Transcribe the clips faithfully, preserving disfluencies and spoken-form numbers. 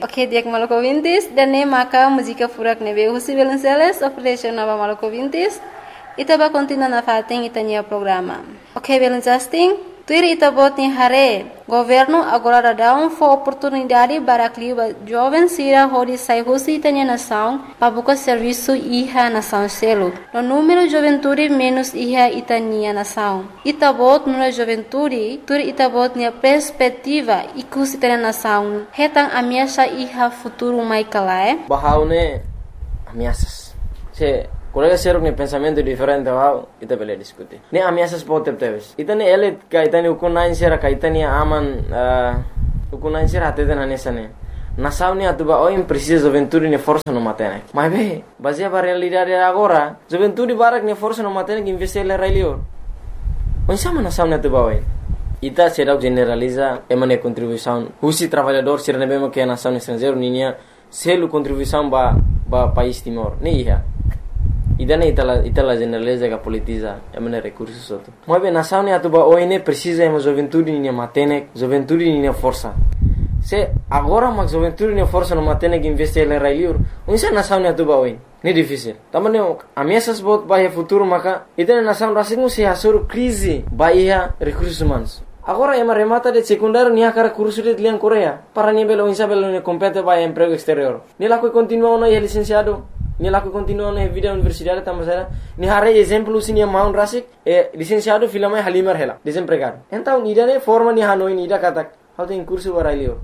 Ok, dia Maluku Vintis dan ne maka música furak nebe Husi Belenceles Operation Nova Maluku Vintis. Ita ba continua na fating itanya programa. Ok, Belencasting. Tuir ita bot ni hare. Governo agora dá um for oportunidade para que os jovens sira hori sai Husi itanya nação para buscar serviço iha nação selo. No número juventude menos iha itania nação. Ita bot no juventude, tuir ita bot ni perspectiva ikus itanya nação. Hetang ameaça iha futuro mai kalae. Bahaune ameaças. Se colega ser um pensamento diferente ao ita bele discutir. Ne ameaças pode ter. Ita ne ele ka ita ne ukunain sera ka ita ne aman ukunain sera até na nessa ne. Nação ne atuba oi precisa juventude ne força no matene. Mas be, baseia para realidade agora, juventude barak ne força no matene que investir le railio. Onde sama nação ne atuba oi. Ita será generaliza emane contribuição. Husi trabalhador ser ne bemo que nação estrangeiro ninia selo contribuição ba ba país Timor. Ne ia. Idane itala itala generaliza que politiza emane recursos outro. Mas bem nação ne atuba oi ne precisa emo juventude ne matene, juventude ne força. Se agora mas juventude ne força no matene que investir le railio. Onde nação ne atuba oi. Ne difícil. Tamane ameaças bot bahia futuro maka itane nação rasingu se hasuru crise bahia recursos humanos. Agora ema remata de secundário nia cara curso de lian Coreia. Para ni belo insa belo ne compete bahia emprego exterior. Ni la coi continua na licenciado. Ni la coi continua na vida universidade tamasera. Ni hare exemplo sinia Mount Rasik e licenciado filama Halimar hela desempregado. Então ida ne forma ni hanoi ni ida katak. How tem curso barailio.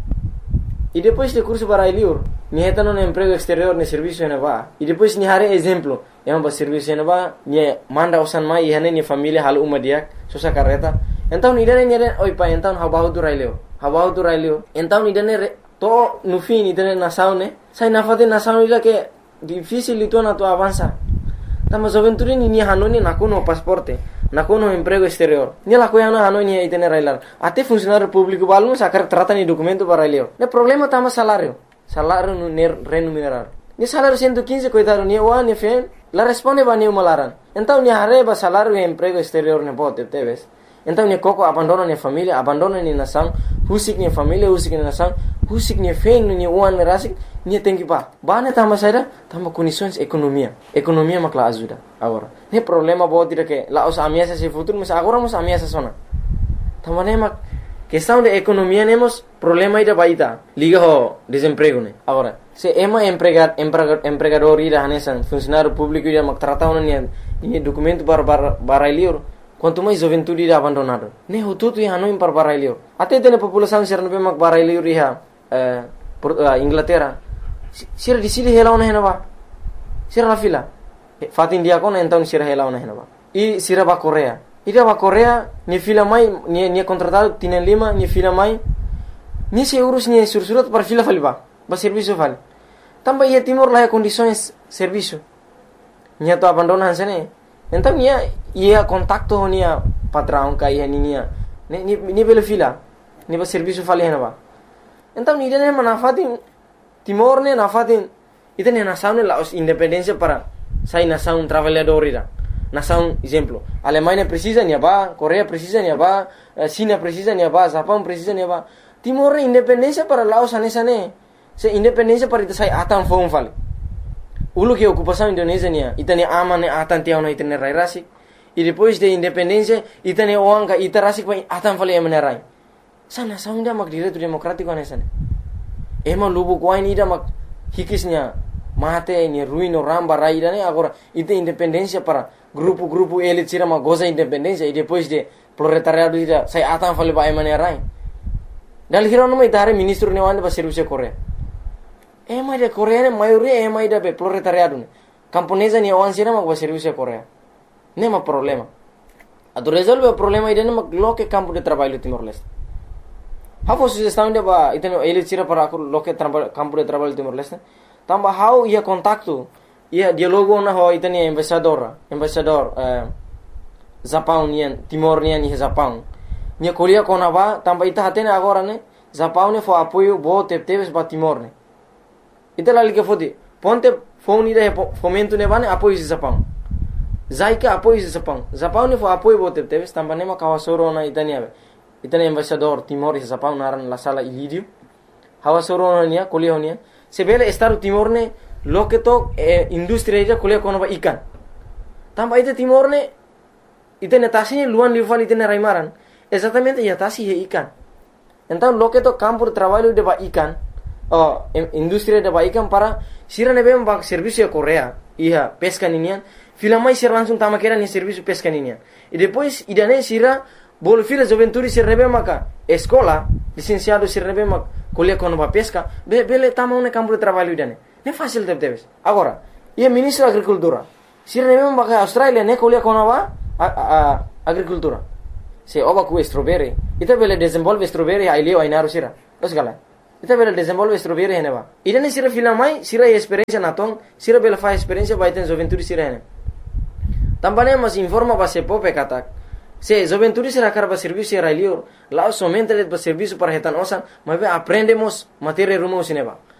E depois de curso barailio, ni heta no emprego exterior ne serviço ne va. E depois ni hare exemplo, ema ba serviço ne va, ni manda osan mai hane ni família halu uma dia, sosa carreta. Então ni dane ni oi pa então habahu tu railio. Habahu tu railio. Então ni dane to no fim ni dane nação ne. Sai na fate nação ila que difícil itu na tu avança. Tama juventude ni ni hanoni nakuno pasporte. Nakuno emprego exterior. Ni la coisa não ni itene railar. Até funcionário público balmo sacar trata ni documento para railio. Ne problema tama salário. Salário no remunerado. Ni salário cento e quinze coitado ni o ni fe. La responde ba ni malaran. Então ni areba salário e emprego exterior ne pode teves. Então ni coco abandona ni família, abandona ni nação, husik ni família, husik ni nação, husik ni fe ni uan rasik, ni tem que ba. Ba ne tama saída, tama condições economia. Economia makla ajuda agora. Ne problema bo tira que lá os ameaças se futuro, mas agora mos ameaças sona. Tama ne mak questão de economia nemos problema ida baita. Liga ho desemprego ne. Agora, se ema empregar empregador ida hanesan funcionário público ida mak trata ona ni ni documento bar bar barailior. Quanto mais juventude ida abandonado. Ne ho tudo e hanoi par barailior. Até tem população ser no be mak barailior iha Inglaterra. Sira di sini hela ona henaba. Sira la fila. Fatin dia kon então sira hela ona henaba. E sira ba Coreia. Ida ba Coreia ni fila mai ni ni contratado tienen lima ni fila mai. Ni se urus ni sursurat para fila faliba. Ba serviço fal. Também ia Timor lá condições serviço. Nia to abandona hansene. Então nia ia contacto nia patrão ka ia nia. Ni ni ni bela fila. Ni ba serviço fali henaba. Então ni dene manafatin Timor ne nafatin ita ne nação ne la independência para sai nação trabalhador ira. Nação exemplo. Alemanha precisa nia ba, Coreia precisa nia ba, China precisa nia ba, Japão precisa nia ba. Timor ne independência para Laos anesa ne. Se independência para ita sai atan fong fal. Ulu que ocupação Indonésia nia, ita ne aman ne atan tiao na ita ne rai rasik. E depois de independência ita ne oanga ita rasik pa atan fal emane rai. Sa nação dia mak direito democrático anesa ne. Ema lubu kuain ida mak hikisnya mate ni ruino ramba raida ne agora ita independência para grupo-grupo elit sira mak goza independência e depois de proletariado ida sai atan fale ba emane rai. Dal hiro no mai tare ministro ne wanda ba serviço Coreia. Ema de Coreia ne maioria ema ida be proletariado ne. Camponesa ne wan sira mak ba serviço Coreia. Ne ma problema. Ado resolve o problema ida ne mak loke campo de trabalho Timor-Leste. How sugestão de ba iteno ele tira para aku loke trabalho campo de trabalho Timor-Leste. Tamba how ia contacto ia dialogo na ho iteni embaixador, embaixador eh Japão nian Timor nian ni Japão. Nia kolia kona ba tamba ita hatene agora ne Japão ne fo apoio bo tepteves ba Timor ne. Ita lali ke fodi ponte phone ida fomento ne bane apoio Japão. Zaika apoio Japão. Japão ne fo apoio bo tepteves tamba ne ma kawasoro na itani ave. Itani embaixador Timor e Japão naran la sala ilidio. hawa soronia kuliah honia sebele Estado Timor ne lo que to eh, industria ija kuliah kono ba ikan tamba ite Timor ne ite netasi luan lival ite ne raimaran exatamente ya tasi he ikan então lo que to campo de trabalho de ba ikan oh industria de ba ikan para sira ne bem ba serviço Korea iha pesca ninian filamai sira langsung tama kera ni serviço pesca ninian e depois idane sira bol fila juventude sira ne bem maka escola licenciado sira ne bem maka kuliah kono ba pesca be bele tama ne campo de trabalho idane ne fácil teve teves agora ia ministro agricultura sira ne bem maka Australia ne kuliah kono ba a, a, agricultura se oba ku strawberry ita bele desenvolve strawberry ai leo ai naru sira os gala ita bele desenvolve strawberry hene ba idane sira filamai sira experiência natong sira bele fa experiência ba iten juventude sira hene tambane mas informa ba se pope katak se juventude sira karba serviço ai leo lá somente de serviço para retan osan mas aprendemos matéria rumo sineba